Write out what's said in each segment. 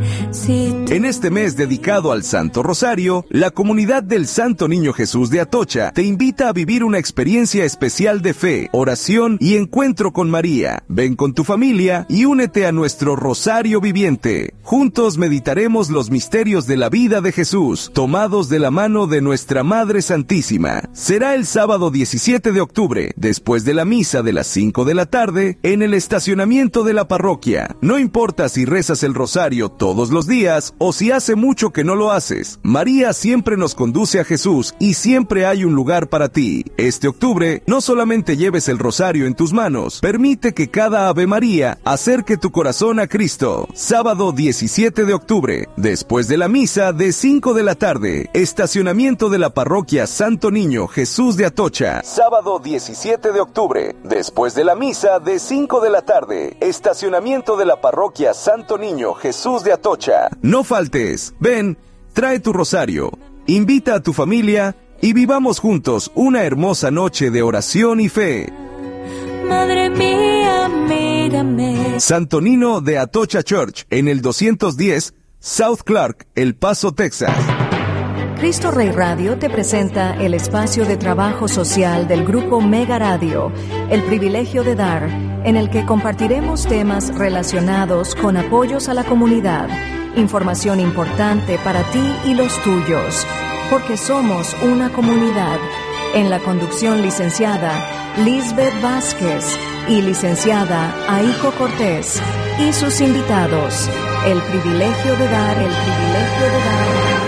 En este mes dedicado al Santo Rosario, la comunidad del Santo Niño Jesús de Atocha te invita a vivir una experiencia especial de fe, oración y encuentro con María. Ven con tu familia y únete a nuestro Rosario Viviente. Juntos meditaremos los misterios de la vida de Jesús, tomados de la mano de nuestra Madre Santísima. Será el sábado 17 de octubre, después de la misa de las 5 de la tarde, en el estacionamiento de la parroquia. No importa si rezas el rosario todos los días o si hace mucho que no lo haces, María siempre nos conduce a Jesús y siempre hay un lugar para ti. Este octubre, no solamente lleves el rosario en tus manos, permite que cada Ave María acerque tu corazón a Cristo. Sábado 17 de octubre, después de la misa de 5 de la tarde, estacionamiento de la parroquia Santo Niño Jesús de Atocha. Sábado 17 de octubre, después de la misa de 5 de la tarde, estacionamiento de la parroquia Santo Niño Jesús de Atocha. No faltes, ven, trae tu rosario, invita a tu familia y vivamos juntos una hermosa noche de oración y fe. Madre mía, mírame. Santo Nino de Atocha Church, en el 210 South Clark, El Paso, Texas. Cristo Rey Radio te presenta el espacio de trabajo social del grupo Mega Radio, El Privilegio de Dar, en el que compartiremos temas relacionados con apoyos a la comunidad, información importante para ti y los tuyos, porque somos una comunidad. En la conducción licenciada Lisbeth Vázquez y licenciada Aiko Cortés y sus invitados. El privilegio de dar, el privilegio de dar.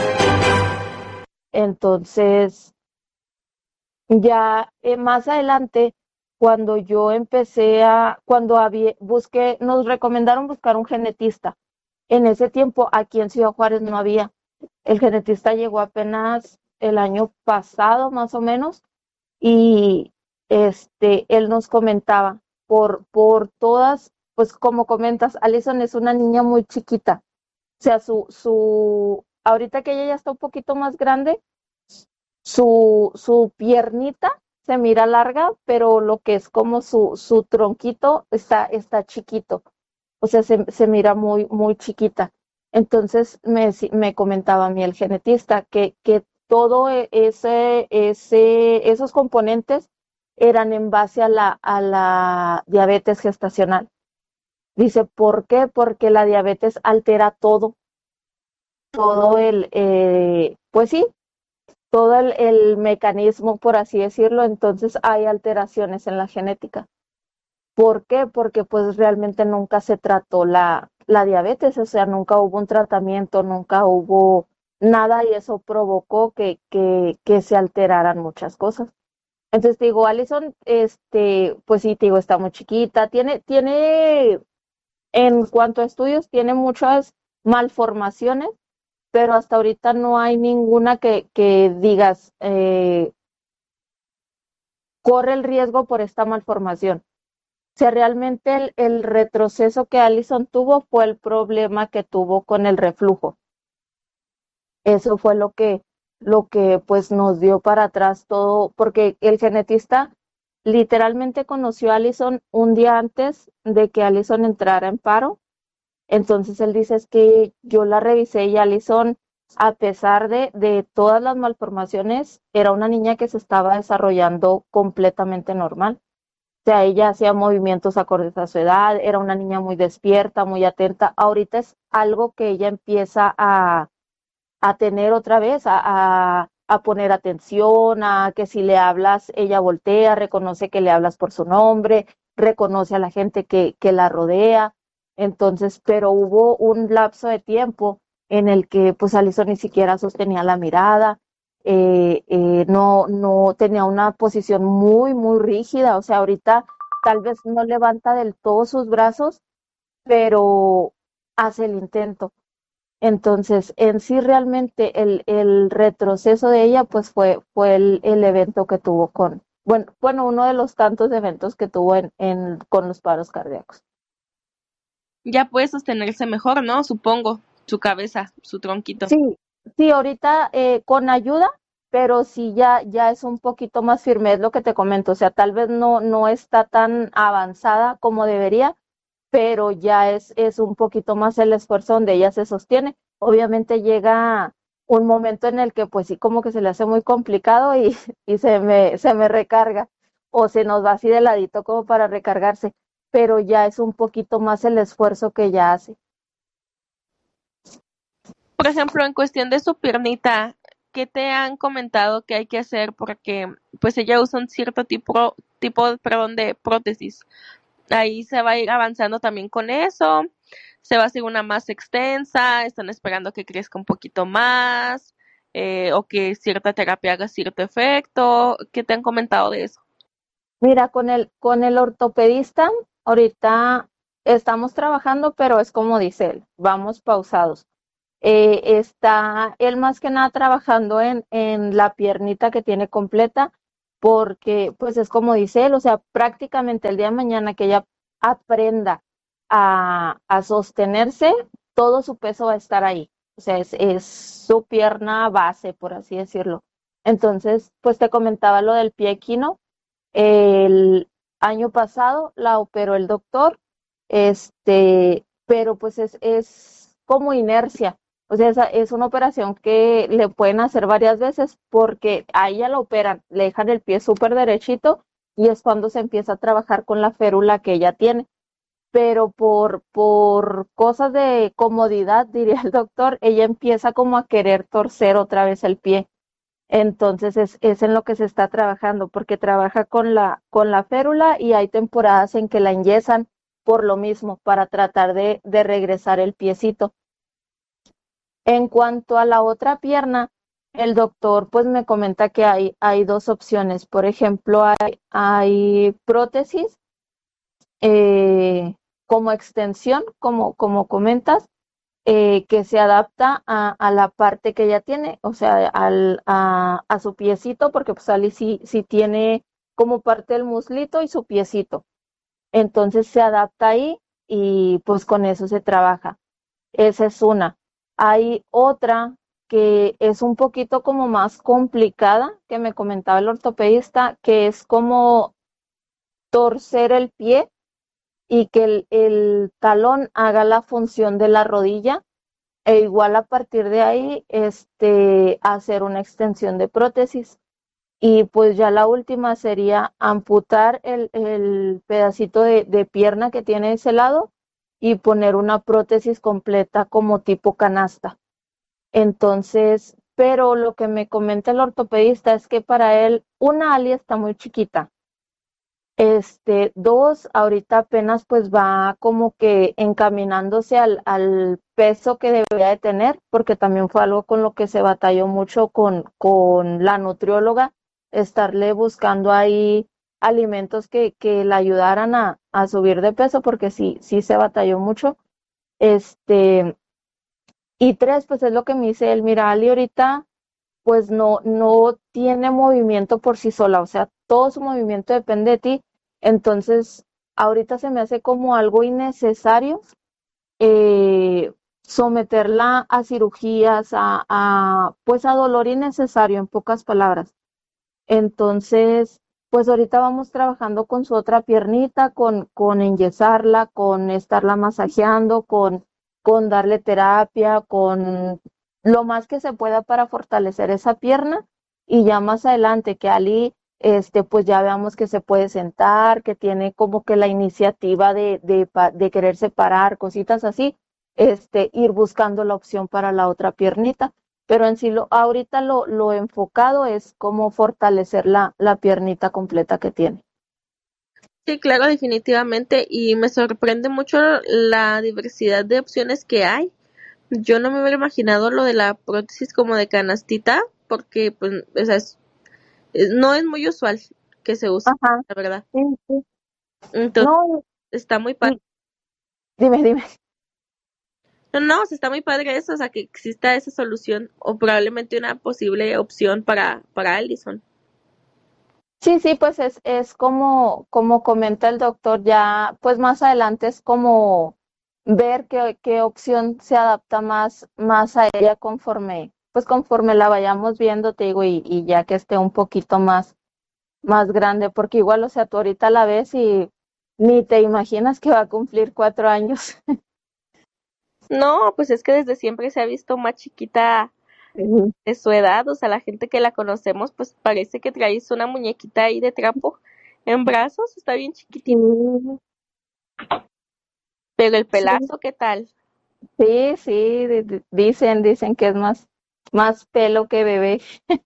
Entonces, ya más adelante, cuando yo empecé nos recomendaron buscar un genetista. En ese tiempo, aquí en Ciudad Juárez no había. El genetista llegó apenas el año pasado, más o menos, y él nos comentaba por todas, pues como comentas, Alison es una niña muy chiquita. O sea, ahorita que ella ya está un poquito más grande, su piernita se mira larga, pero lo que es como su tronquito está chiquito. O sea, se mira muy, muy chiquita. Entonces me comentaba a mí el genetista que todo esos componentes eran en base a la diabetes gestacional. Dice, ¿por qué? Porque la diabetes altera todo pues sí, todo el mecanismo, por así decirlo. Entonces hay alteraciones en la genética. ¿Por qué? Porque pues realmente nunca se trató la diabetes, o sea, nunca hubo un tratamiento, nunca hubo nada, y eso provocó que se alteraran muchas cosas. Entonces te digo, Alison, pues sí, te digo, está muy chiquita, tiene, en cuanto a estudios, tiene muchas malformaciones, pero hasta ahorita no hay ninguna que digas, corre el riesgo por esta malformación. O sea, realmente el retroceso que Alison tuvo fue el problema que tuvo con el reflujo. Eso fue lo que pues nos dio para atrás todo, porque el genetista literalmente conoció a Alison un día antes de que Alison entrara en paro. Entonces él dice, es que yo la revisé y Alison, a pesar de todas las malformaciones, era una niña que se estaba desarrollando completamente normal. O sea, ella hacía movimientos acordes a su edad, era una niña muy despierta, muy atenta. Ahorita es algo que ella empieza a tener otra vez, a poner atención, a que si le hablas, ella voltea, reconoce que le hablas por su nombre, reconoce a la gente que la rodea. Entonces, pero hubo un lapso de tiempo en el que pues Alison ni siquiera sostenía la mirada, no tenía una posición muy, muy rígida. O sea, ahorita tal vez no levanta del todo sus brazos, pero hace el intento. Entonces, en sí realmente el retroceso de ella pues fue el evento que tuvo bueno, uno de los tantos eventos que tuvo con los paros cardíacos. Ya puede sostenerse mejor, ¿no? Supongo, su cabeza, su tronquito. Sí, ahorita con ayuda, pero sí ya es un poquito más firme, es lo que te comento. O sea, tal vez no está tan avanzada como debería, pero ya es un poquito más el esfuerzo donde ella se sostiene. Obviamente llega un momento en el que pues sí como que se le hace muy complicado y se me recarga o se nos va así de ladito como para recargarse, pero ya es un poquito más el esfuerzo que ella hace. Por ejemplo, en cuestión de su piernita, ¿qué te han comentado que hay que hacer? Porque pues ella usa un cierto perdón, de prótesis. Ahí se va a ir avanzando también con eso. Se va a hacer una más extensa. Están esperando que crezca un poquito más. O que cierta terapia haga cierto efecto. ¿Qué te han comentado de eso? Mira, con el ortopedista, ahorita estamos trabajando, pero es como dice él, vamos pausados. Está él más que nada trabajando en la piernita que tiene completa, porque pues es como dice él, o sea, prácticamente el día de mañana que ella aprenda a sostenerse, todo su peso va a estar ahí. O sea, es su pierna base, por así decirlo. Entonces, pues te comentaba lo del pie equino. El año pasado la operó el doctor, pero pues es como inercia. O sea, es una operación que le pueden hacer varias veces porque a ella la operan, le dejan el pie súper derechito y es cuando se empieza a trabajar con la férula que ella tiene. Pero por cosas de comodidad, diría el doctor, ella empieza como a querer torcer otra vez el pie. Entonces es en lo que se está trabajando, porque trabaja con la férula y hay temporadas en que la enyesan por lo mismo, para tratar de regresar el piecito. En cuanto a la otra pierna, el doctor pues me comenta que hay dos opciones. Por ejemplo, hay prótesis como extensión, como comentas, que se adapta a la parte que ella tiene, o sea, a su piecito, porque pues Ali sí tiene como parte del muslito y su piecito. Entonces se adapta ahí y pues con eso se trabaja. Esa es una. Hay otra que es un poquito como más complicada, que me comentaba el ortopedista, que es como torcer el pie y que el talón haga la función de la rodilla e igual a partir de ahí hacer una extensión de prótesis. Y pues ya la última sería amputar el pedacito de pierna que tiene ese lado y poner una prótesis completa como tipo canasta. Entonces, pero lo que me comenta el ortopedista es que para él una Ali está muy chiquita. Dos, ahorita apenas pues va como que encaminándose al peso que debería de tener, porque también fue algo con lo que se batalló mucho con la nutrióloga, estarle buscando ahí alimentos que la ayudaran a subir de peso, porque sí se batalló mucho. Este, y tres, pues es lo que me dice él, mira, Ali ahorita pues no tiene movimiento por sí sola, o sea, todo su movimiento depende de ti. Entonces, ahorita se me hace como algo innecesario eh, someterla a cirugías, pues a dolor innecesario, en pocas palabras. Entonces, pues ahorita vamos trabajando con su otra piernita, con enyesarla, con estarla masajeando, con darle terapia, con lo más que se pueda para fortalecer esa pierna y ya más adelante que Ali, pues ya veamos que se puede sentar, que tiene como que la iniciativa de querer separar, cositas así, ir buscando la opción para la otra piernita. Pero en sí, ahorita lo enfocado es cómo fortalecer la piernita completa que tiene. Sí, claro, definitivamente. Y me sorprende mucho la diversidad de opciones que hay. Yo no me hubiera imaginado lo de la prótesis como de canastita, porque pues, o sea, no es muy usual que se use, Ajá, la verdad. sí, sí. Entonces, No, está muy padre. y dime. No, no, o sea, está muy padre eso, o sea, que exista esa solución o probablemente una posible opción para Allison. Sí, pues es como comenta el doctor, ya pues más adelante es como ver qué opción se adapta más a ella conforme la vayamos viendo, te digo, y ya que esté un poquito más grande, porque igual, o sea, tú ahorita la ves y Ni te imaginas que va a cumplir 4 años. No, pues es que desde siempre se ha visto más chiquita Ujú. de su edad, o sea, la gente que la conocemos, pues parece que traes una muñequita ahí de trapo en brazos, está bien Sí, chiquitita, pero el sí, pelazo, ¿qué tal? sí, sí, dicen que es más pelo que bebé.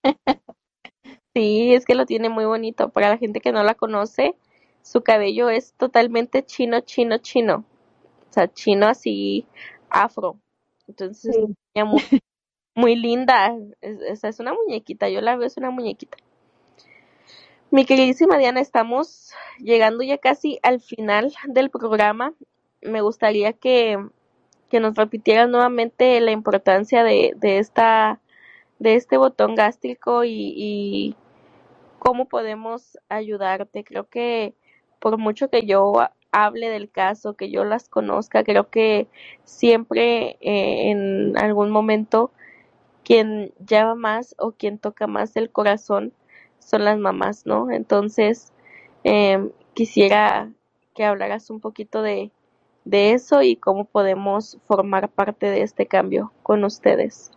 Sí, es que lo tiene muy bonito. Para la gente que no la conoce, su cabello es totalmente chino, chino, chino. O sea, chino así, afro. Entonces, Sí. ella muy, muy linda. Es una muñequita, yo la veo, es una muñequita. Mi queridísima Diana, estamos llegando ya casi al final del programa. Me gustaría que nos repitieras nuevamente la importancia de este botón gástrico y cómo podemos ayudarte. Creo que por mucho que yo hable del caso, que yo las conozca, creo que siempre en algún momento quien llama más o quien toca más el corazón son las mamás, ¿no? Entonces, quisiera que hablaras un poquito de eso y cómo podemos formar parte de este cambio con ustedes.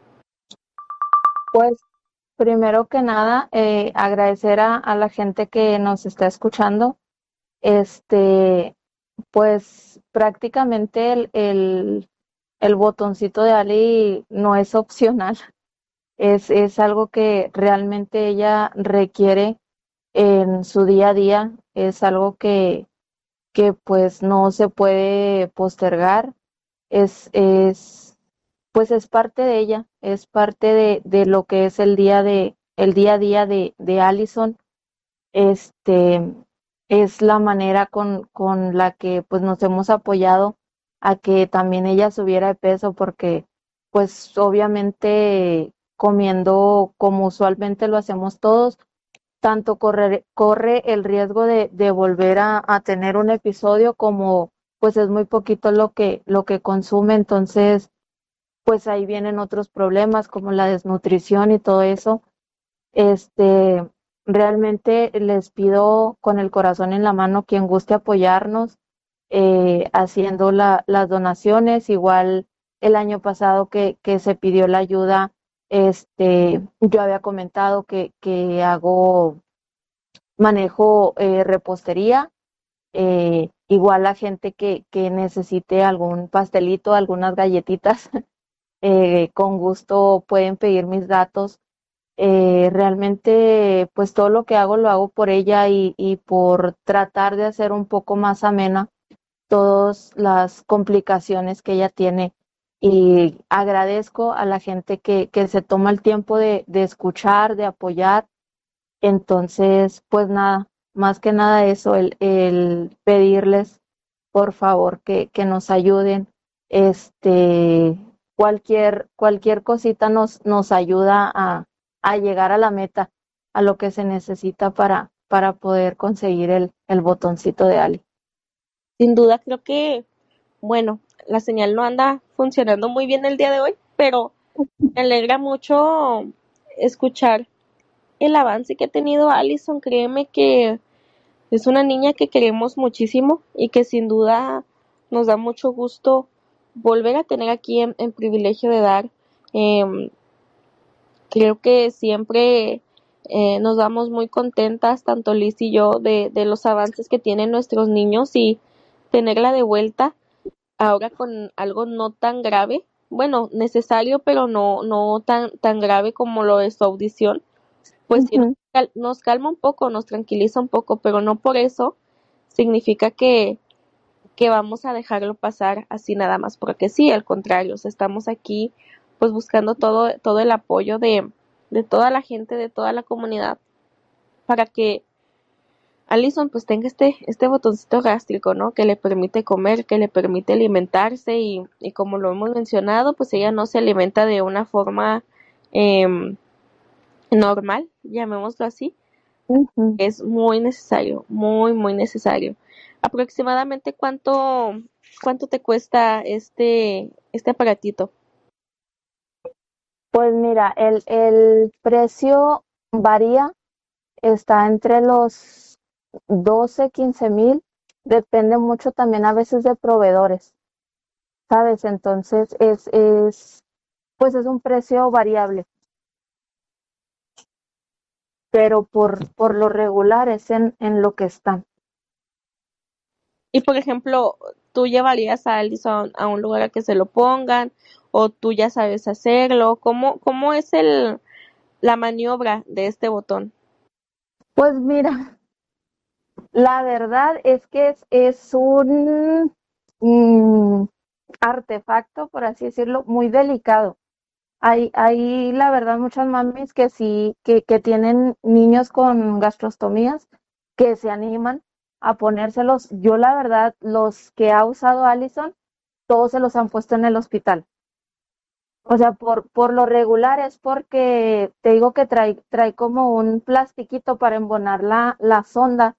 Pues primero que nada, agradecer a la gente que nos está escuchando. Este, pues prácticamente el botoncito de Ali no es opcional, es algo que realmente ella requiere en su día a día, es algo que pues no se puede postergar, pues es parte de ella, es parte de lo que es el día a día de Allison. Este es la manera con la que pues nos hemos apoyado a que también ella subiera de peso, porque pues obviamente comiendo como usualmente lo hacemos todos, tanto corre el riesgo de volver a tener un episodio, como pues es muy poquito lo que consume. Entonces pues ahí vienen otros problemas como la desnutrición y todo eso. Este, realmente les pido con el corazón en la mano quien guste apoyarnos, haciendo las donaciones. Igual el año pasado que se pidió la ayuda, yo había comentado que manejo repostería. Igual la gente que necesite algún pastelito, algunas galletitas, con gusto pueden pedir mis datos. Realmente, pues todo lo que hago lo hago por ella y por tratar de hacer un poco más amena todas las complicaciones que ella tiene. Y agradezco a la gente que se toma el tiempo de escuchar, de apoyar. Entonces, pues nada, más que nada eso, el pedirles por favor que nos ayuden. Este, cualquier cosita nos ayuda a llegar a la meta, a lo que se necesita para poder conseguir el botoncito de Ali. Sin duda, creo que, bueno, la señal no anda funcionando muy bien el día de hoy, pero me alegra mucho escuchar el avance que ha tenido Allison. Créeme que es una niña que queremos muchísimo y que sin duda nos da mucho gusto volver a tener aquí en Privilegio de Dar. Em, Creo que siempre nos vamos muy contentas, tanto Liz y yo, de los avances que tienen nuestros niños y tenerla de vuelta ahora con algo no tan grave, bueno, necesario, pero no tan grave como lo de su audición, pues sí Ujú. nos calma un poco, nos tranquiliza un poco, pero no por eso significa que vamos a dejarlo pasar así nada más, porque sí, al contrario, o sea, estamos aquí pues buscando todo el apoyo de toda la gente, de toda la comunidad, para que Allison pues tenga este botoncito gástrico, ¿no? Que le permite comer, que le permite alimentarse y como lo hemos mencionado, pues ella no se alimenta de una forma em, normal, llamémoslo así. Ujú. Es muy necesario, muy, muy necesario. Aproximadamente cuánto te cuesta este aparatito. Pues mira, el precio varía, está entre los 12, 15 mil, depende mucho también a veces de proveedores, ¿sabes? Entonces pues es un precio variable, pero por lo regular es en lo que están. Y por ejemplo, ¿tú llevarías a Allison a un lugar a que se lo pongan o tú ya sabes hacerlo? ¿Cómo es la maniobra de este botón? Pues mira, la verdad es que es un mm, artefacto, por así decirlo, muy delicado. Hay la verdad muchas mamis que sí, que tienen niños con gastrostomías que se animan a ponérselos. Yo la verdad, los que ha usado Allison, todos se los han puesto en el hospital. O sea, por lo regular es porque te digo que trae como un plastiquito para embonar la sonda.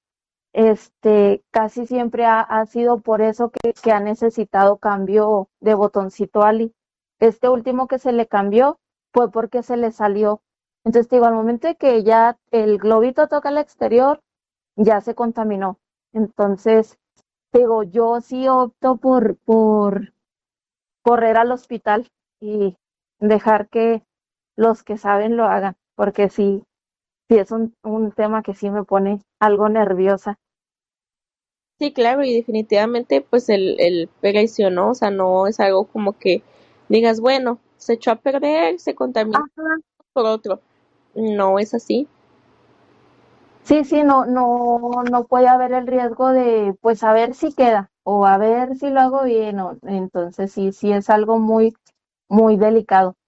Casi siempre ha sido por eso que ha necesitado cambio de botoncito Ali. Este último que se le cambió fue porque se le salió. Entonces, te digo, al momento de que ya el globito toca el exterior, ya se contaminó. Entonces, te digo, yo sí opto por correr al hospital y dejar que los que saben lo hagan, porque sí es un tema que sí me pone algo nerviosa. Sí, claro, y definitivamente pues el precio, ¿no? O sea, no es algo como que digas, bueno, se echó a perder, se contaminó Ajá. por otro. No es así. Sí, sí, no puede haber el riesgo de, pues, a ver si queda o a ver si lo hago bien. Entonces, sí es algo muy delicado.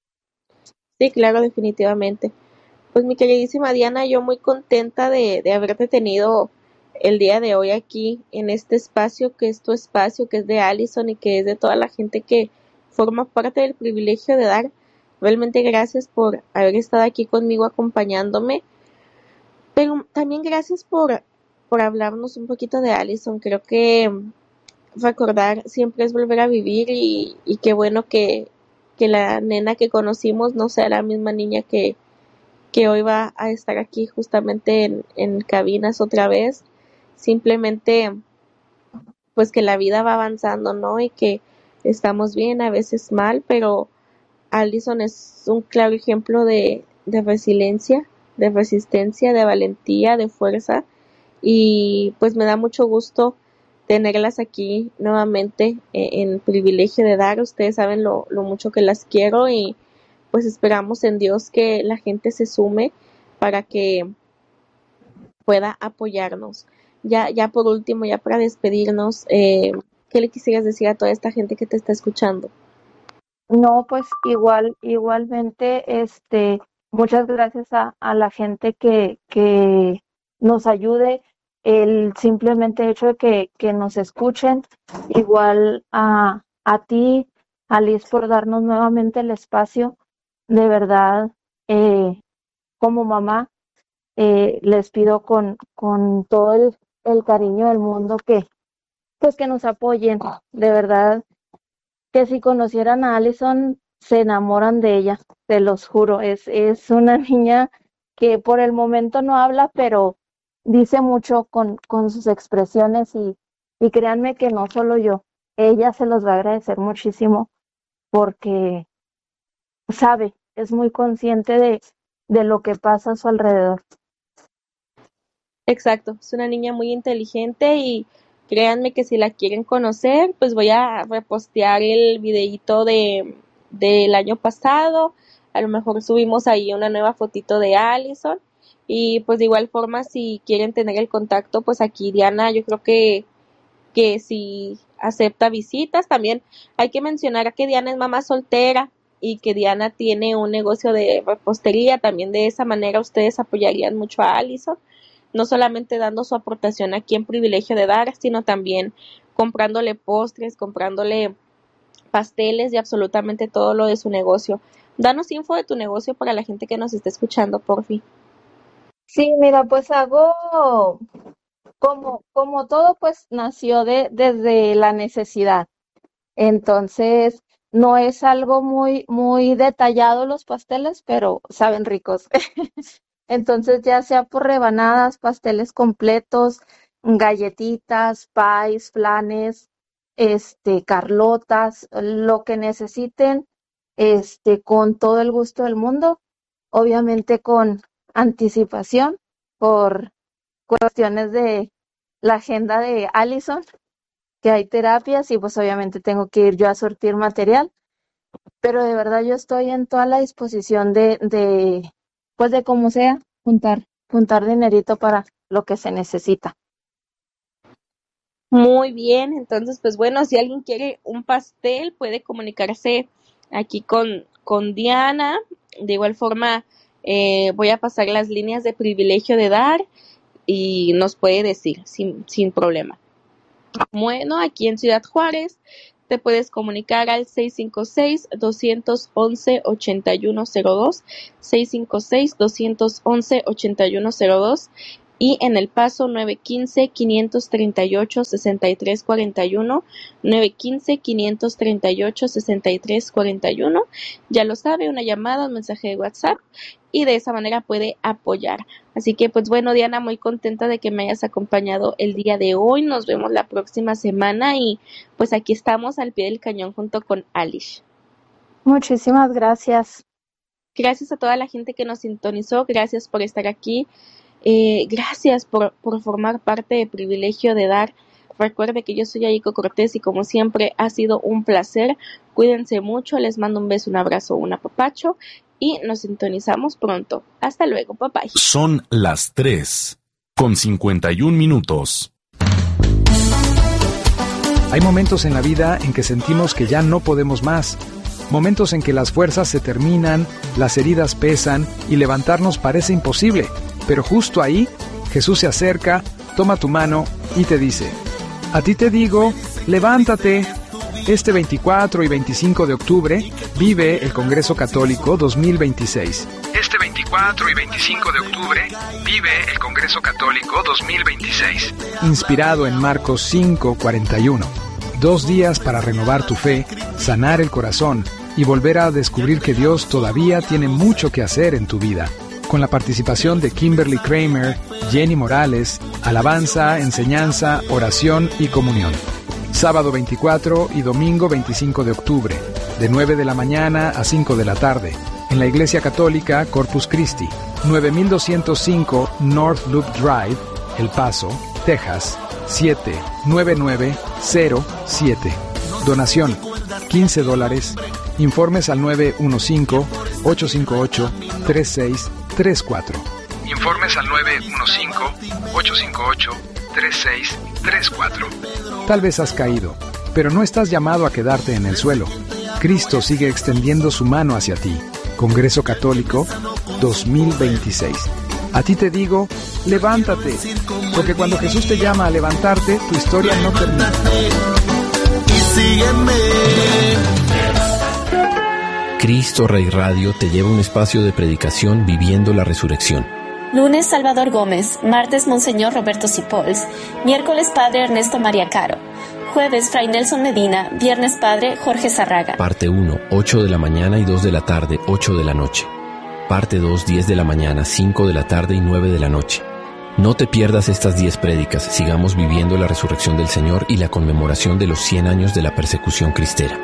Sí, claro, definitivamente. Pues mi queridísima Diana, yo muy contenta de haberte tenido el día de hoy aquí en este espacio, que es tu espacio, que es de Allison y que es de toda la gente que forma parte del privilegio de dar. Realmente gracias por haber estado aquí conmigo acompañándome, pero también gracias por hablarnos un poquito de Allison. Creo que recordar siempre es volver a vivir y qué bueno que la nena que conocimos no sea la misma niña que hoy va a estar aquí justamente en cabinas otra vez. Simplemente, pues que la vida va avanzando, ¿no? Y que estamos bien, a veces mal, pero Allison es un claro ejemplo de resiliencia, de resistencia, de valentía, de fuerza. Y pues me da mucho gusto tenerlas aquí nuevamente en privilegio de dar. Ustedes saben lo mucho que las quiero y pues esperamos en Dios que la gente se sume para que pueda apoyarnos. Ya por último, ya para despedirnos, ¿qué le quisieras decir a toda esta gente que te está escuchando? No, pues igualmente, muchas gracias a la gente que nos ayude, el simplemente hecho de que nos escuchen, igual a ti, Alice, por darnos nuevamente el espacio, de verdad, como mamá, les pido con todo el cariño del mundo pues que nos apoyen, de verdad que si conocieran a Allison, se enamoran de ella, te los juro. Es una niña que por el momento no habla, pero dice mucho con sus expresiones y créanme que no solo yo, ella se los va a agradecer muchísimo porque sabe, es muy consciente de lo que pasa a su alrededor. Exacto, es una niña muy inteligente y créanme que si la quieren conocer, pues voy a repostear el videíto del año pasado, a lo mejor subimos ahí una nueva fotito de Allison y pues de igual forma si quieren tener el contacto, pues aquí Diana, yo creo que si acepta visitas, también hay que mencionar que Diana es mamá soltera y que Diana tiene un negocio de repostería, también de esa manera ustedes apoyarían mucho a Allison, no solamente dando su aportación aquí en Privilegio de Dar, sino también comprándole postres, comprándole pasteles y absolutamente todo lo de su negocio. Danos info de tu negocio para la gente que nos está escuchando, por fin. Sí, mira, pues hago como todo, pues nació desde la necesidad. Entonces, no es algo muy detallado los pasteles, pero saben ricos. Entonces, ya sea por rebanadas, pasteles completos, galletitas, pies, flanes, carlotas, lo que necesiten, con todo el gusto del mundo, obviamente con anticipación por cuestiones de la agenda de Allison, que hay terapias y pues obviamente tengo que ir yo a surtir material, pero de verdad yo estoy en toda la disposición pues de como sea, juntar dinerito para lo que se necesita. Muy bien, entonces pues bueno, si alguien quiere un pastel puede comunicarse aquí con Diana. De igual forma voy a pasar las líneas de privilegio de dar y nos puede decir sin problema. Bueno, aquí en Ciudad Juárez te puedes comunicar al 656-211-8102, 656-211-8102 y en El Paso 915-538-6341, 915-538-6341. Ya lo sabe, una llamada, un mensaje de WhatsApp y de esa manera puede apoyar. Así que pues bueno, Diana, muy contenta de que me hayas acompañado el día de hoy. Nos vemos la próxima semana y pues aquí estamos al pie del cañón junto con Alish. Muchísimas gracias. Gracias a toda la gente que nos sintonizó, gracias por estar aquí, gracias por formar parte de Privilegio de Dar. Recuerde que yo soy Aiko Cortés y como siempre ha sido un placer. Cuídense mucho, les mando un beso, un abrazo, un apapacho y nos sintonizamos pronto. Hasta luego, bye bye. Son las 3:51. Hay momentos en la vida en que sentimos que ya no podemos más. Momentos en que las fuerzas se terminan, las heridas pesan y levantarnos parece imposible. Pero justo ahí, Jesús se acerca, toma tu mano y te dice: a ti te digo, levántate. Este 24 y 25 de octubre vive el Congreso Católico 2026. Este 24 y 25 de octubre vive el Congreso Católico 2026. Inspirado en Marcos 5:41. 2 días para renovar tu fe, sanar el corazón y volver a descubrir que Dios todavía tiene mucho que hacer en tu vida. Con la participación de Kimberly Kramer, Jenny Morales, alabanza, enseñanza, oración y comunión. Sábado 24 y domingo 25 de octubre, de 9 de la mañana a 5 de la tarde, en la Iglesia Católica Corpus Christi, 9205 North Loop Drive, El Paso, Texas, 79907. Donación, $15. Informes al 915-858-3634. Informes al 915-858-3634. Tal vez has caído, pero no estás llamado a quedarte en el suelo. Cristo sigue extendiendo su mano hacia ti. Congreso Católico 2026. A ti te digo, levántate, porque cuando Jesús te llama a levantarte, tu historia no termina. Y sígueme. Cristo Rey Radio te lleva a un espacio de predicación viviendo la resurrección. Lunes, Salvador Gómez. Martes, Monseñor Roberto Cipols. Miércoles, Padre Ernesto María Caro. Jueves, Fray Nelson Medina. Viernes, Padre Jorge Zarraga. Parte 1, 8 de la mañana y 2 de la tarde, 8 de la noche. Parte 2, 10 de la mañana, 5 de la tarde y 9 de la noche. No te pierdas estas 10 prédicas. Sigamos viviendo la resurrección del Señor y la conmemoración de los 100 años de la persecución cristera.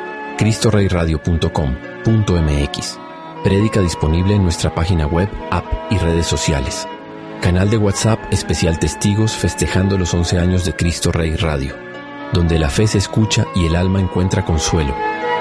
CristoReyRadio.com.mx. Prédica disponible en nuestra página web, app y redes sociales. Canal de WhatsApp especial Testigos festejando los 11 años de Cristo Rey Radio, donde la fe se escucha y el alma encuentra consuelo.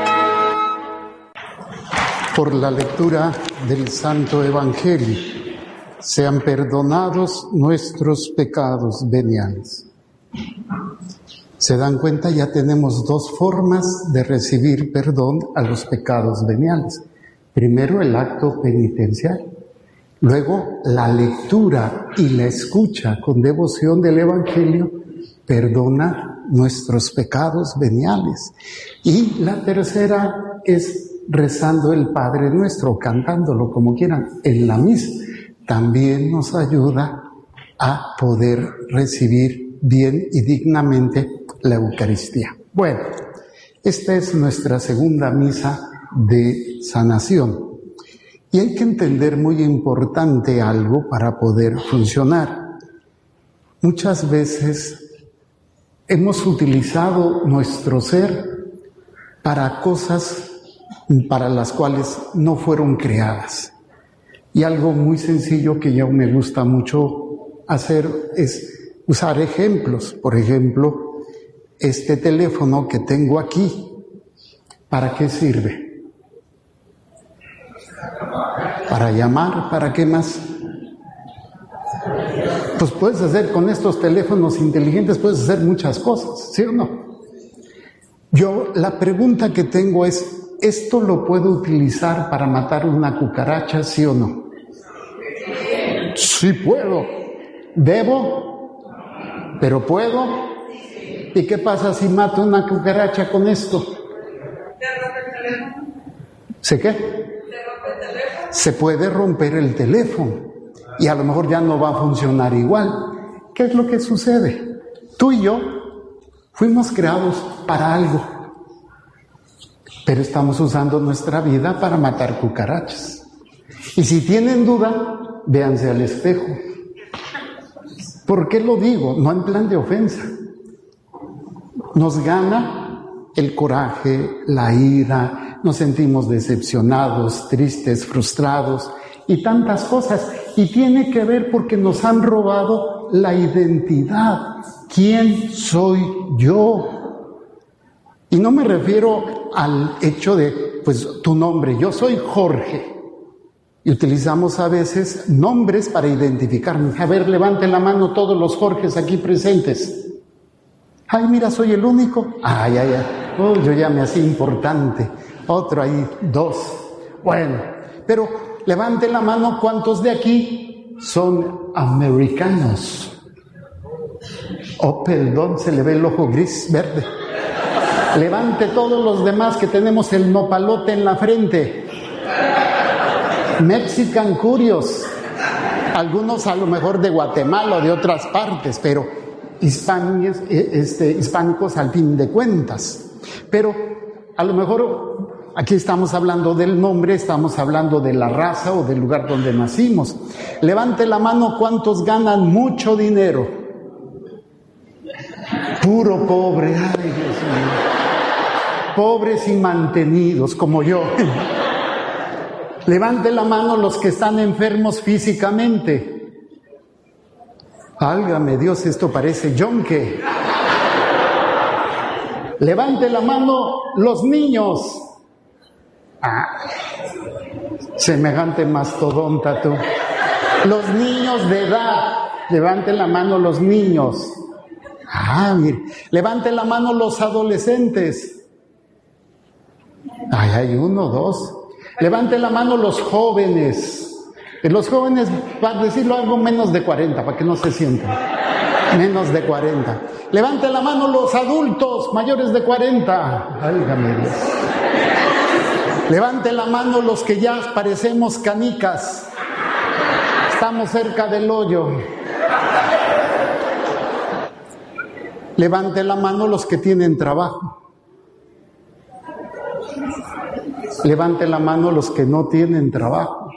Por la lectura del Santo Evangelio, sean perdonados nuestros pecados veniales. Se dan cuenta, ya tenemos 2 formas de recibir perdón a los pecados veniales. Primero, el acto penitencial. Luego, la lectura y la escucha con devoción del Evangelio perdona nuestros pecados veniales. Y la tercera es rezando el Padre Nuestro, cantándolo como quieran en la misa. También nos ayuda a poder recibir bien y dignamente la Eucaristía. Bueno, esta es nuestra segunda misa de sanación. Y hay que entender muy importante algo para poder funcionar. Muchas veces hemos utilizado nuestro ser para cosas para las cuales no fueron creadas. Y algo muy sencillo que yo me gusta mucho hacer es usar ejemplos. Por ejemplo, este teléfono que tengo aquí, ¿para qué sirve? Para llamar, ¿para qué más? Pues puedes hacer con estos teléfonos inteligentes, puedes hacer muchas cosas, ¿sí o no? Yo, la pregunta que tengo es, ¿esto lo puedo utilizar para matar una cucaracha, sí o no? Sí puedo. ¿Debo? ¿Pero puedo? ¿Y qué pasa si mato una cucaracha con esto? ¿Se qué? Se puede romper el teléfono. Y a lo mejor ya no va a funcionar igual. ¿Qué es lo que sucede? Tú y yo fuimos creados para algo, pero estamos usando nuestra vida para matar cucarachas. Y si tienen duda, véanse al espejo. ¿Por qué lo digo? No en plan de ofensa. Nos gana el coraje, la ira, nos sentimos decepcionados, tristes, frustrados y tantas cosas. Y tiene que ver porque nos han robado la identidad. ¿Quién soy yo? Y no me refiero al hecho de, pues, tu nombre. Yo soy Jorge. Y utilizamos a veces nombres para identificarnos. A ver, levanten la mano todos los Jorges aquí presentes. Ay, mira, soy el único. Ay. Oh, yo ya me hacía importante. Otro ahí, 2. Bueno, pero levanten la mano, ¿cuántos de aquí son americanos? Oh, perdón, se le ve el ojo gris, verde. Levante todos los demás que tenemos el nopalote en la frente. Mexican Curios. Algunos a lo mejor de Guatemala o de otras partes, pero hispánicos al fin de cuentas. Pero a lo mejor aquí estamos hablando del nombre, estamos hablando de la raza o del lugar donde nacimos. Levante la mano, ¿cuántos ganan mucho dinero? Puro pobre, ay Dios mío. Pobres y mantenidos como yo. Levante la mano los que están enfermos físicamente. Válgame Dios, esto parece yonque. Levante la mano los niños. Semejante mastodonta tú. Los niños de edad. Levante la mano los niños. Mire. Levante la mano los adolescentes. Hay 1, 2. Levante la mano los jóvenes. Los jóvenes, para decirlo algo, menos de 40, para que no se sientan. Menos de 40. Levante la mano los adultos mayores de 40. Válgame Dios. Levante la mano los que ya parecemos canicas. Estamos cerca del hoyo. Levante la mano los que tienen trabajo. Levante la mano los que no tienen trabajo.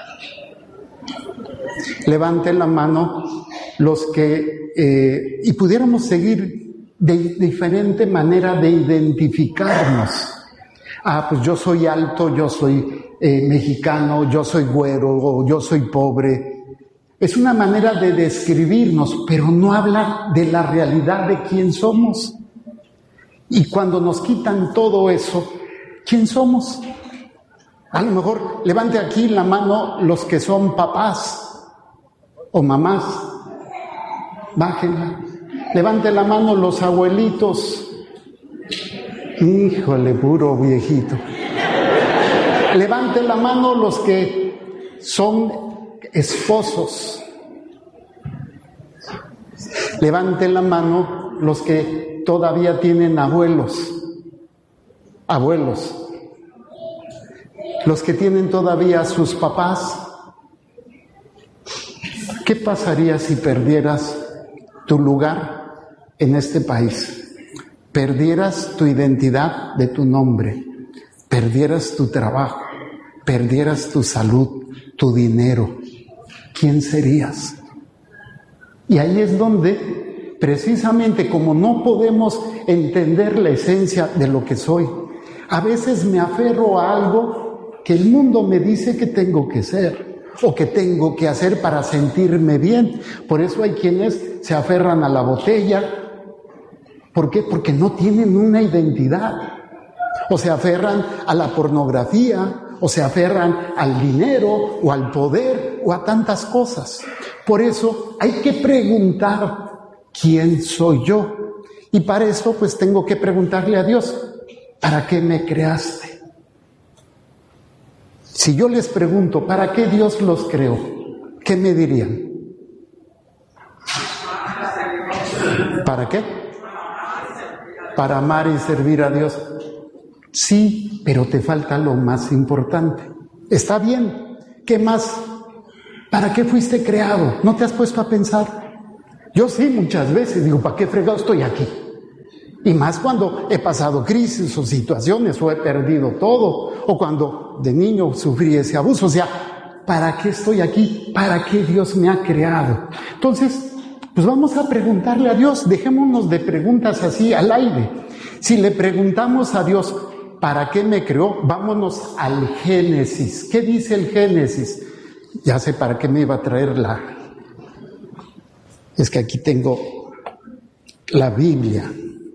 Levante la mano los que, y pudiéramos seguir de diferente manera de identificarnos. Pues yo soy alto, yo soy mexicano, yo soy güero, o yo soy pobre. Es una manera de describirnos, pero no habla de la realidad de quién somos. Y cuando nos quitan todo eso, ¿quién somos? A lo mejor levante aquí la mano los que son papás o mamás. Bájenla. Levante la mano los abuelitos. Híjole, puro viejito. Levante la mano los que son esposos. Levante la mano los que todavía tienen abuelos. Los que tienen todavía a sus papás. ¿Qué pasaría si perdieras tu lugar en este país? Perdieras tu identidad de tu nombre, perdieras tu trabajo, perdieras tu salud, tu dinero. ¿Quién serías? Y ahí es donde, precisamente como no podemos entender la esencia de lo que soy, a veces me aferro a algo que el mundo me dice que tengo que ser o que tengo que hacer para sentirme bien. Por eso hay quienes se aferran a la botella. ¿Por qué? Porque no tienen una identidad. O se aferran a la pornografía, o se aferran al dinero, o al poder, o a tantas cosas. Por eso hay que preguntar, ¿quién soy yo? Y para eso pues tengo que preguntarle a Dios, ¿para qué me creaste? Si yo les pregunto, ¿para qué Dios los creó? ¿Qué me dirían? ¿Para qué? Para amar y servir a Dios. Sí, pero te falta lo más importante. Está bien. ¿Qué más? ¿Para qué fuiste creado? ¿No te has puesto a pensar? Yo sí, muchas veces digo, ¿para qué fregado estoy aquí? Y más cuando he pasado crisis o situaciones o he perdido todo, o cuando de niño sufrí ese abuso. O sea, ¿para qué estoy aquí? ¿Para qué Dios me ha creado? Entonces, pues vamos a preguntarle a Dios. Dejémonos de preguntas así al aire. Si le preguntamos a Dios, ¿para qué me creó? Vámonos al Génesis. ¿Qué dice el Génesis? Ya sé para qué me iba a traer Es que aquí tengo la Biblia.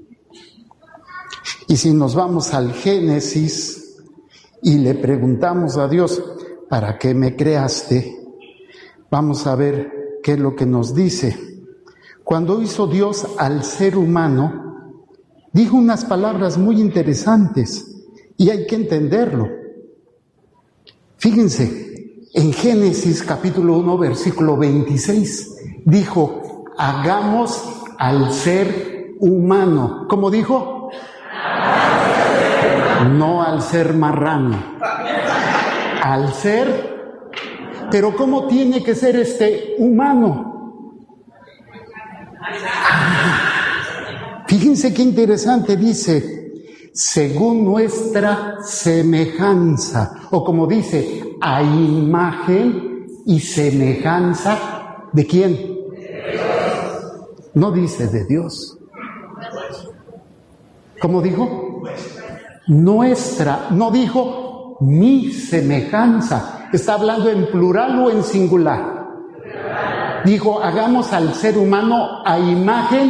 Y si nos vamos al Génesis y le preguntamos a Dios, ¿para qué me creaste? Vamos a ver qué es lo que nos dice. Cuando hizo Dios al ser humano, dijo unas palabras muy interesantes y hay que entenderlo. Fíjense, en Génesis capítulo 1, versículo 26, dijo, hagamos al ser humano. ¿Cómo dijo? No al ser marrano, al ser, pero ¿cómo tiene que ser humano? Fíjense qué interesante, dice, según nuestra semejanza, o como dice, a imagen y semejanza, ¿de quién? No dice de Dios. ¿Cómo dijo? Nuestra, no dijo mi semejanza. ¿Está hablando en plural o en singular? Dijo, hagamos al ser humano a imagen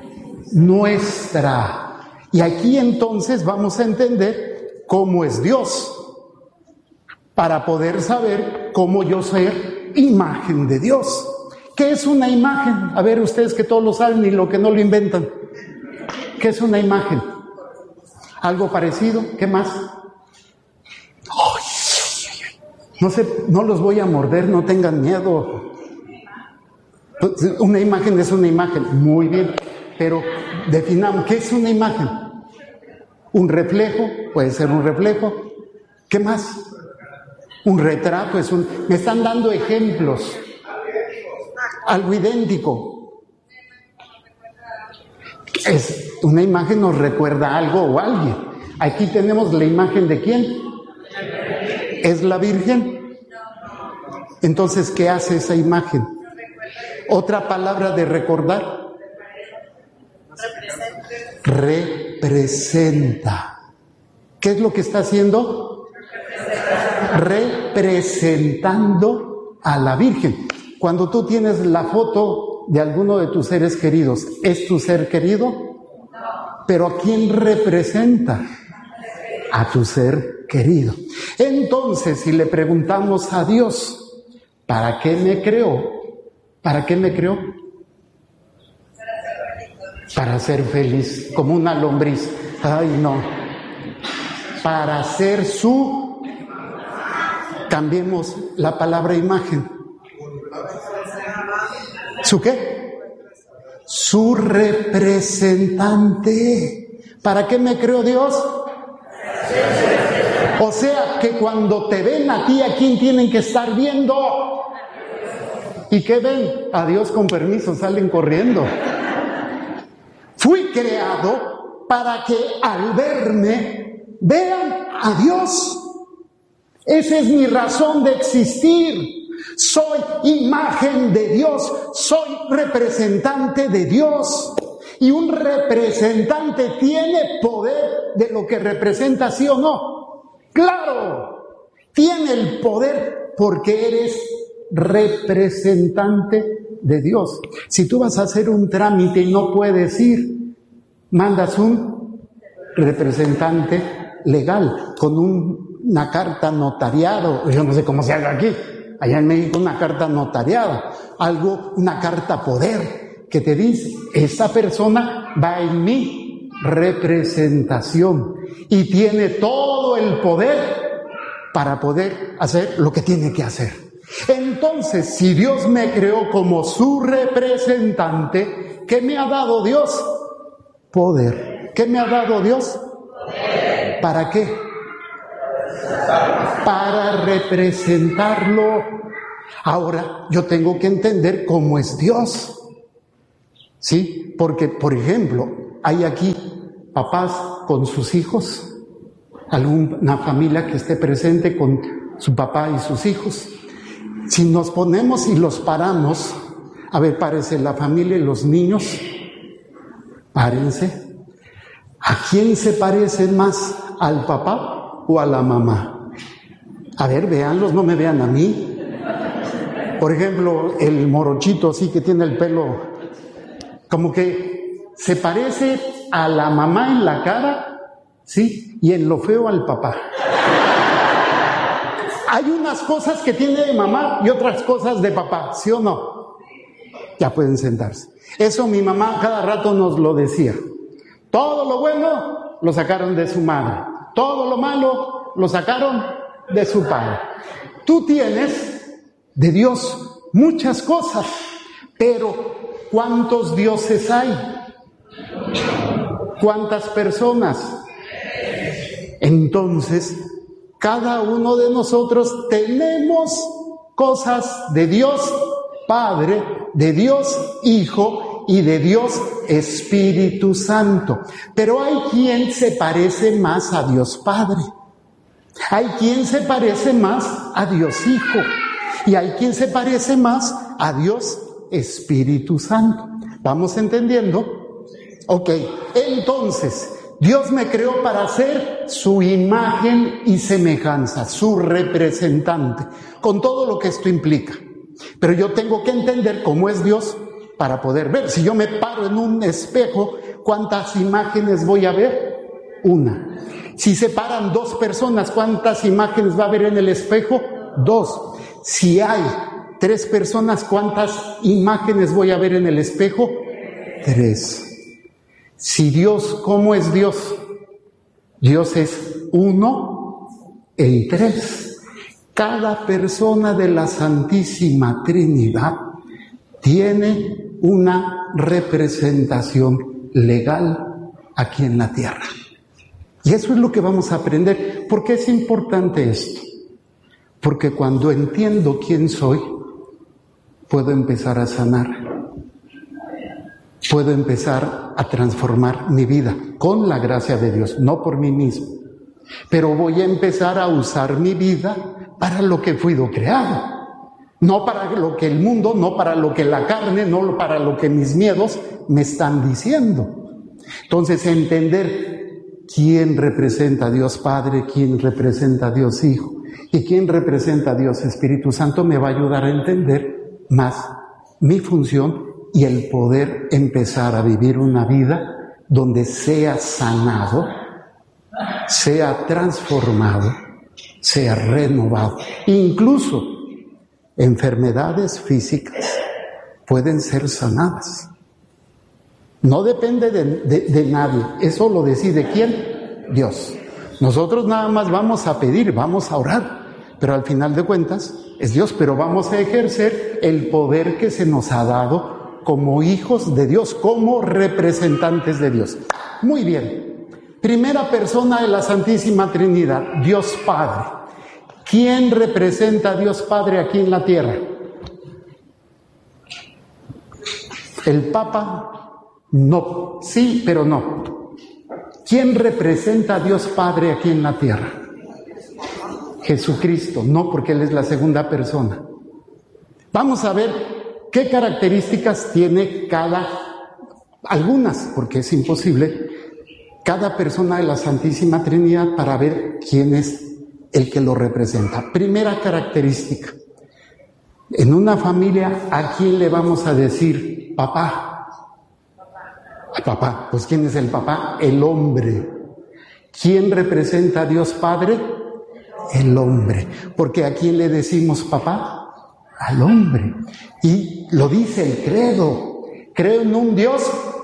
nuestra. Y aquí entonces vamos a entender cómo es Dios, para poder saber cómo yo ser imagen de Dios. ¿Qué es una imagen? A ver, ustedes que todos lo saben y lo que no lo inventan. ¿Qué es una imagen? ¿Algo parecido? ¿Qué más? No sé, no los voy a morder, no tengan miedo. Una imagen es una imagen, muy bien, pero definamos, ¿qué es una imagen? Un reflejo, puede ser un reflejo. ¿Qué más? Un retrato, me están dando ejemplos. Algo idéntico. Una imagen nos recuerda algo o alguien. Aquí tenemos la imagen de ¿quién? ¿Es la Virgen? Entonces, ¿qué hace esa imagen? Otra palabra de recordar. Representa. ¿Qué es lo que está haciendo? Representando a la Virgen. Cuando tú tienes la foto de alguno de tus seres queridos, ¿es tu ser querido? Pero ¿a quién representa? A tu ser querido. Entonces, si le preguntamos a Dios, ¿para qué me creó? ¿Para qué me creó? Para ser feliz, como una lombriz. Ay, no. Para ser su... Cambiemos la palabra imagen. ¿Su qué? Su representante. ¿Para qué me creó Dios? O sea, que cuando te ven a ti, ¿a quién tienen que estar viendo? ¿Y qué ven? A Dios, con permiso, salen corriendo. Fui creado para que al verme vean a Dios. Esa es mi razón de existir. Soy imagen de Dios, soy representante de Dios. Y un representante tiene poder de lo que representa, ¿sí o no? ¡Claro! Tiene el poder porque eres representante de Dios. Si tú vas a hacer un trámite y no puedes ir, mandas un representante legal con una carta notariada. Yo no sé cómo se haga aquí. Allá en México una carta notariada, una carta poder que te dice, esta persona va en mi representación y tiene todo el poder para poder hacer lo que tiene que hacer. Entonces, si Dios me creó como su representante, ¿qué me ha dado Dios? Poder. ¿Qué me ha dado Dios? ¿Para qué? Para representarlo. Ahora, yo tengo que entender cómo es Dios. ¿Sí? Porque, por ejemplo, hay aquí papás con sus hijos, alguna familia que esté presente con su papá y sus hijos. Si nos ponemos y los paramos, a ver, párense la familia y los niños, párense. ¿A quién se parece más? ¿Al papá o a la mamá? A ver, véanlos, no me vean a mí. Por ejemplo, el morochito así que tiene el pelo, como que se parece a la mamá en la cara, ¿sí? Y en lo feo al papá. Hay unas cosas que tiene de mamá y otras cosas de papá, ¿sí o no? Ya pueden sentarse. Eso mi mamá cada rato nos lo decía. Todo lo bueno lo sacaron de su madre. Todo lo malo lo sacaron de su padre. Tú tienes de Dios muchas cosas, pero ¿cuántos dioses hay? ¿Cuántas personas? Entonces, cada uno de nosotros tenemos cosas de Dios Padre, de Dios Hijo y de Dios Espíritu Santo. Pero hay quien se parece más a Dios Padre. Hay quien se parece más a Dios Hijo. Y hay quien se parece más a Dios Espíritu Santo. ¿Vamos entendiendo? Ok, entonces, Dios me creó para ser su imagen y semejanza, su representante, con todo lo que esto implica. Pero yo tengo que entender cómo es Dios para poder ver. Si yo me paro en un espejo, ¿cuántas imágenes voy a ver? Una. Si se paran dos personas, ¿cuántas imágenes va a haber en el espejo? Dos. Si hay tres personas, ¿cuántas imágenes voy a ver en el espejo? Tres. Si Dios, ¿cómo es Dios? Dios es uno en tres. Cada persona de la Santísima Trinidad tiene una representación legal aquí en la tierra. Y eso es lo que vamos a aprender. ¿Por qué es importante esto? Porque cuando entiendo quién soy, puedo empezar a sanar. Puedo empezar a transformar mi vida con la gracia de Dios, no por mí mismo. Pero voy a empezar a usar mi vida para lo que fui creado. No para lo que el mundo, no para lo que la carne, no para lo que mis miedos me están diciendo. Entonces, entender quién representa a Dios Padre, quién representa a Dios Hijo y quién representa a Dios Espíritu Santo me va a ayudar a entender más mi función y el poder empezar a vivir una vida donde sea sanado, sea transformado, sea renovado. Incluso enfermedades físicas pueden ser sanadas. No depende de nadie. Eso lo decide ¿quién? Dios. Nosotros nada más vamos a pedir, vamos a orar, pero al final de cuentas es Dios. Pero vamos a ejercer el poder que se nos ha dado como hijos de Dios, como representantes de Dios. Muy bien. Primera persona de la Santísima Trinidad, Dios Padre. ¿Quién representa a Dios Padre aquí en la tierra? ¿El Papa? No. Sí, pero no. ¿Quién representa a Dios Padre aquí en la tierra? Jesucristo. No, porque Él es la segunda persona. Vamos a ver qué características tiene algunas, porque es imposible, cada persona de la Santísima Trinidad para ver quién es el que lo representa. Primera característica. En una familia, ¿a quién le vamos a decir papá? Papá. Pues ¿quién es el papá? El hombre. ¿Quién representa a Dios Padre? El hombre. Porque ¿a quién le decimos papá? Al hombre. Y lo dice el credo. Creo en un Dios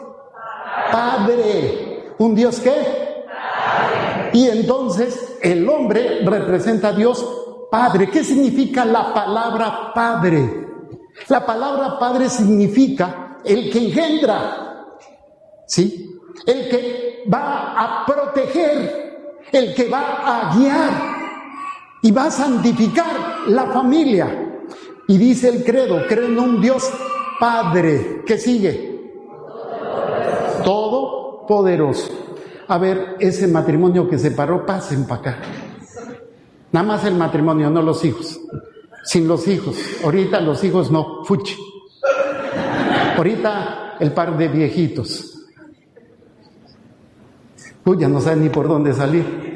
Padre. ¿Un Dios qué? Padre. Y entonces el hombre representa a Dios Padre. ¿Qué significa la palabra Padre? La palabra Padre significa el que engendra, ¿sí? El que va a proteger, el que va a guiar y va a santificar la familia. Y dice el credo, creo en un Dios Padre. ¿Qué sigue? Todopoderoso. A ver, ese matrimonio que se paró, pasen para acá. Nada más el matrimonio, no los hijos. Sin los hijos. Ahorita los hijos no, fuchi. Ahorita el par de viejitos. Uy, ya no saben ni por dónde salir.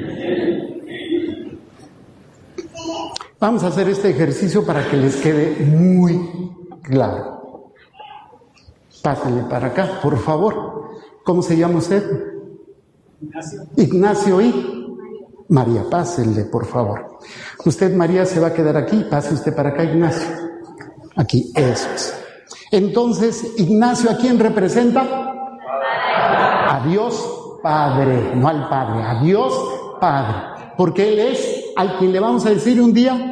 Vamos a hacer este ejercicio para que les quede muy claro. Pásenle para acá, por favor. ¿Cómo se llama usted? Ignacio y María, pásenle, por favor. Usted, María, se va a quedar aquí. Pase usted para acá, Ignacio. Aquí, eso es. Entonces, Ignacio, ¿a quién representa? A Dios Padre, no al Padre, a Dios Padre. Porque Él es al quien le vamos a decir un día.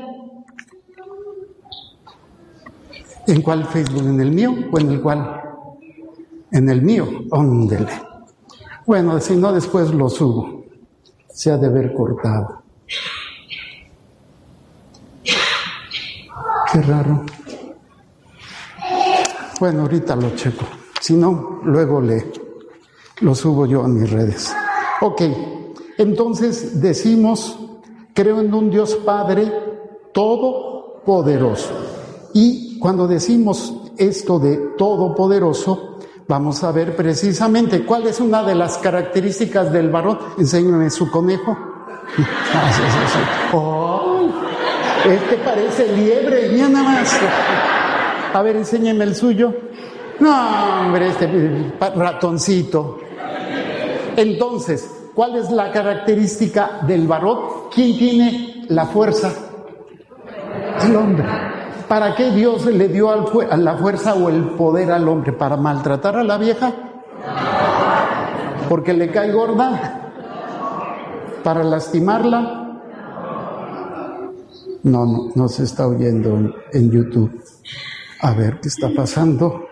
¿En cuál Facebook? ¿En el mío o en el cual? En el mío, óndele. Bueno, si no, después lo subo. Se ha de haber cortado. Qué raro. Bueno, ahorita lo checo. Si no, luego lo subo yo a mis redes. Ok, entonces decimos, creo en un Dios Padre todopoderoso. Y cuando decimos esto de todopoderoso, vamos a ver precisamente cuál es una de las características del varón. Enséñame su conejo. ¡Oh! Este parece liebre, mira nada más. A ver, enséñeme el suyo. No, hombre, este ratoncito. Entonces, ¿cuál es la característica del varón? ¿Quién tiene la fuerza? El hombre. ¿Para qué Dios le dio la fuerza o el poder al hombre? ¿Para maltratar a la vieja? ¿Porque le cae gorda? ¿Para lastimarla? No se está oyendo en YouTube. A ver, ¿qué está pasando?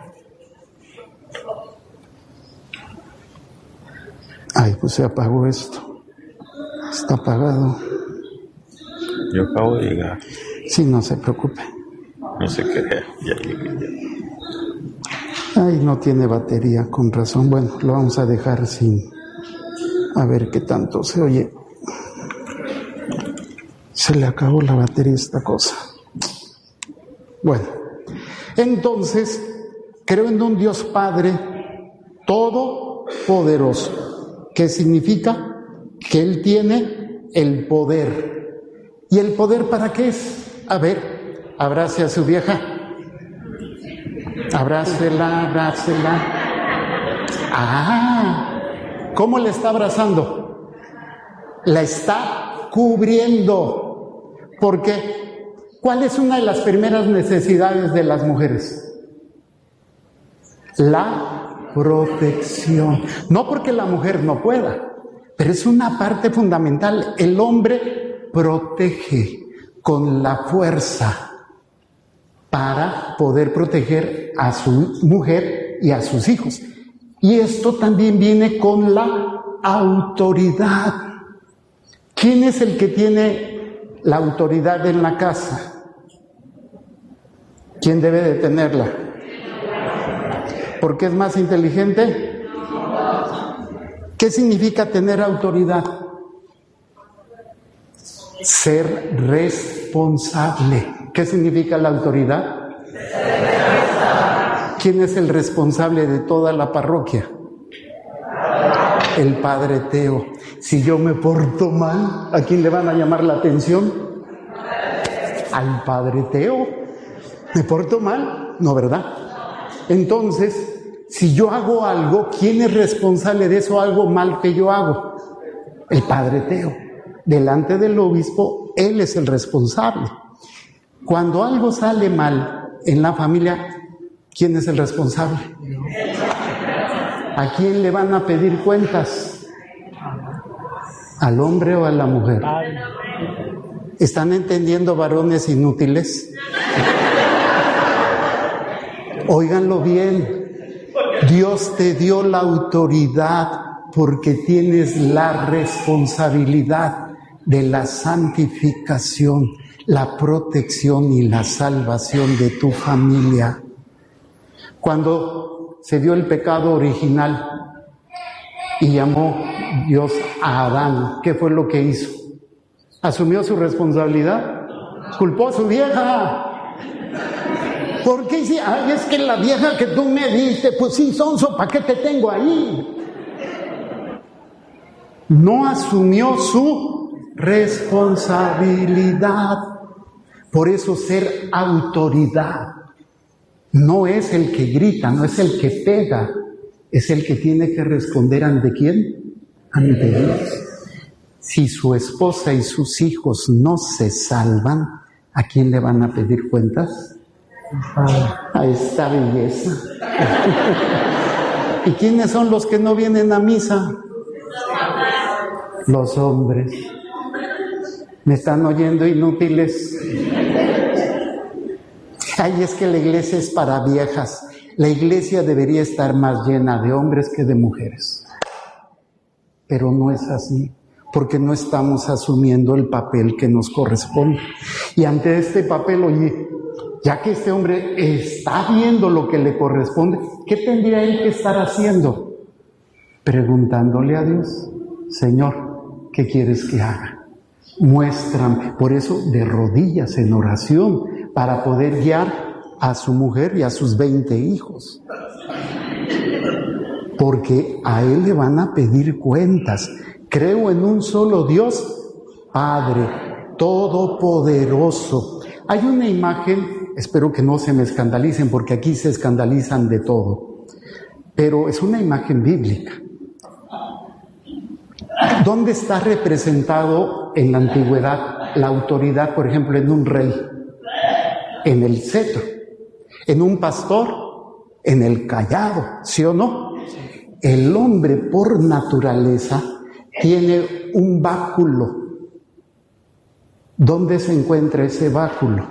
Ay, pues se apagó esto. Está apagado. Yo acabo de llegar. Sí, no se preocupe. No se crea, ya llegué. Ay, no tiene batería, con razón. Bueno, lo vamos a dejar sin... A ver qué tanto se oye. Se le acabó la batería a esta cosa. Bueno, entonces, creo en un Dios Padre todopoderoso. ¿Qué significa? Que Él tiene el poder. ¿Y el poder para qué es? A ver... Abrace a su vieja. Abrácela. Ah, ¿cómo le está abrazando? La está cubriendo. Porque, ¿cuál es una de las primeras necesidades de las mujeres? La protección. No porque la mujer no pueda, pero es una parte fundamental. El hombre protege con la fuerza para poder proteger a su mujer y a sus hijos. Y esto también viene con la autoridad. ¿Quién es el que tiene la autoridad en la casa? ¿Quién debe de tenerla? ¿Porque es más inteligente? ¿Qué significa tener autoridad? Ser responsable. ¿Qué significa la autoridad? ¿Quién es el responsable de toda la parroquia? El Padre Teo. Si yo me porto mal, ¿a quién le van a llamar la atención? Al Padre Teo. ¿Me porto mal? No, ¿verdad? Entonces, si yo hago algo, ¿quién es responsable de eso algo mal que yo hago? El Padre Teo. Delante del obispo, él es el responsable. Cuando algo sale mal en la familia, ¿quién es el responsable? ¿A quién le van a pedir cuentas? ¿Al hombre o a la mujer? ¿Están entendiendo, varones inútiles? Óiganlo bien. Dios te dio la autoridad porque tienes la responsabilidad de la santificación, la protección y la salvación de tu familia. Cuando se dio el pecado original y llamó Dios a Adán, ¿qué fue lo que hizo? ¿Asumió su responsabilidad? Culpó a su vieja. ¿Por qué dice, ay, es que la vieja que tú me diste, pues sí, sonso, ¿para qué te tengo ahí? No asumió su responsabilidad. Por eso ser autoridad no es el que grita, no es el que pega, es el que tiene que responder ante ¿quién? Ante Dios. Si su esposa y sus hijos no se salvan, ¿a quién le van a pedir cuentas? A esta belleza. ¿Y quiénes son los que no vienen a misa? Los hombres. ¿Me están oyendo, inútiles? Ay, es que la iglesia es para viejas. La iglesia debería estar más llena de hombres que de mujeres. Pero no es así, porque no estamos asumiendo el papel que nos corresponde. Y ante este papel, oye, ya que este hombre está viendo lo que le corresponde, ¿qué tendría él que estar haciendo? Preguntándole a Dios, Señor, ¿qué quieres que haga? Muéstrame. Por eso, de rodillas en oración, para poder guiar a su mujer y a sus 20 hijos. Porque a él le van a pedir cuentas. Creo en un solo Dios, Padre Todopoderoso. Hay una imagen, espero que no se me escandalicen, porque aquí se escandalizan de todo, pero es una imagen bíblica. ¿Dónde está representado en la antigüedad la autoridad, por ejemplo, en un rey? En el cetro. En un pastor, en el cayado, ¿sí o no? El hombre por naturaleza tiene un báculo. ¿Dónde se encuentra ese báculo?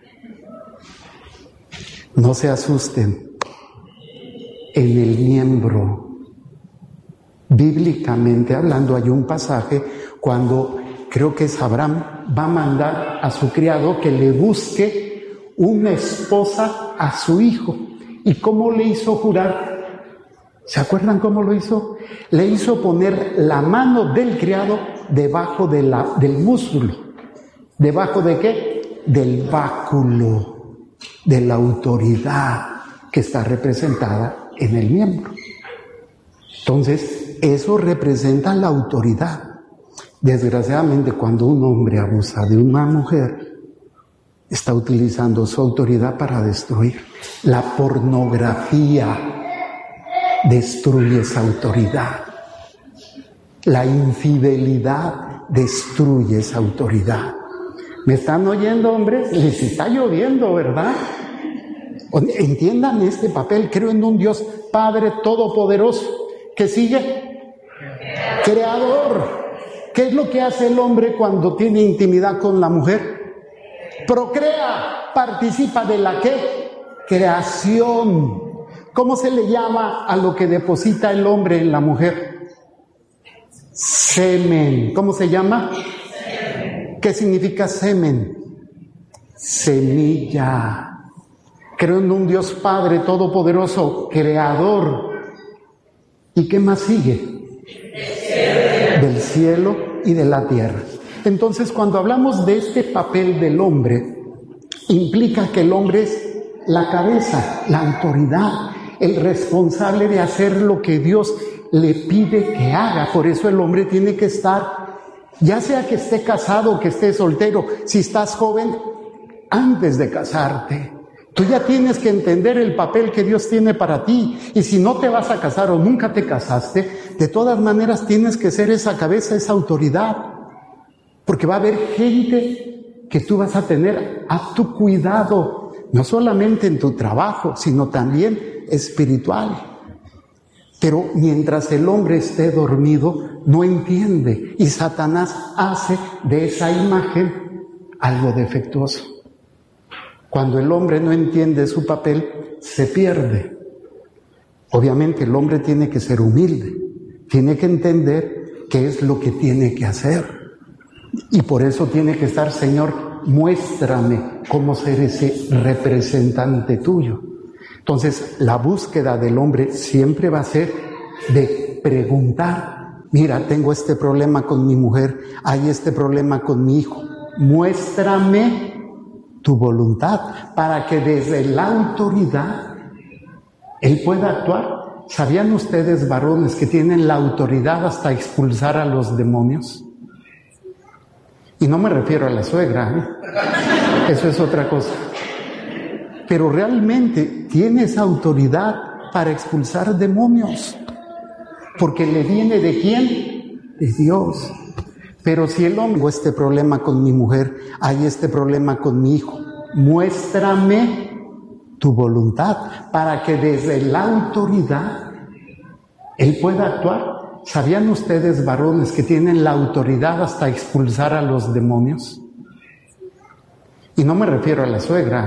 No se asusten. En el miembro. Bíblicamente hablando, hay un pasaje cuando creo que es Abraham, va a mandar a su criado que le busque una esposa a su hijo. ¿Y cómo le hizo jurar? ¿Se acuerdan cómo lo hizo? Le hizo poner la mano del criado debajo del músculo. ¿Debajo de qué? Del báculo, de la autoridad que está representada en el miembro. Entonces, eso representa la autoridad. Desgraciadamente, cuando un hombre abusa de una mujer, está utilizando su autoridad para destruir. La pornografía destruye esa autoridad. La infidelidad destruye esa autoridad. ¿Me están oyendo, hombres? Les está lloviendo, ¿verdad? Entiendan este papel. Creo en un Dios Padre Todopoderoso. ¿Qué sigue? Creador. ¿Qué es lo que hace el hombre cuando tiene intimidad con la mujer? Procrea, participa de la ¿qué? Creación. ¿Cómo se le llama a lo que deposita el hombre en la mujer? Semen. ¿Cómo se llama? Semen. ¿Qué significa semen? Semilla. Creo en un Dios Padre Todopoderoso, Creador. ¿Y qué más sigue? Del cielo y de la tierra. Entonces, cuando hablamos de este papel del hombre, implica que el hombre es la cabeza, la autoridad, el responsable de hacer lo que Dios le pide que haga. Por eso el hombre tiene que estar, ya sea que esté casado o que esté soltero, si estás joven, antes de casarte, tú ya tienes que entender el papel que Dios tiene para ti. Y si no te vas a casar o nunca te casaste, de todas maneras tienes que ser esa cabeza, esa autoridad. Porque va a haber gente que tú vas a tener a tu cuidado, no solamente en tu trabajo, sino también espiritual. Pero mientras el hombre esté dormido, no entiende. Y Satanás hace de esa imagen algo defectuoso. Cuando el hombre no entiende su papel, se pierde. Obviamente el hombre tiene que ser humilde, tiene que entender qué es lo que tiene que hacer. Y por eso tiene que estar, Señor, muéstrame cómo ser ese representante tuyo. Entonces, la búsqueda del hombre siempre va a ser de preguntar, mira, tengo este problema con mi mujer, hay este problema con mi hijo, muéstrame tu voluntad, para que desde la autoridad Él pueda actuar. ¿Sabían ustedes, varones, que tienen la autoridad hasta expulsar a los demonios? Y no me refiero a la suegra, ¿eh? Eso es otra cosa. Pero realmente tiene esa autoridad para expulsar demonios, porque le viene ¿de quién? De Dios. Pero si el hombre, este problema con mi mujer, hay este problema con mi hijo, muéstrame tu voluntad, para que desde la autoridad Él pueda actuar. ¿Sabían ustedes, varones, que tienen la autoridad hasta expulsar a los demonios? Y no me refiero a la suegra,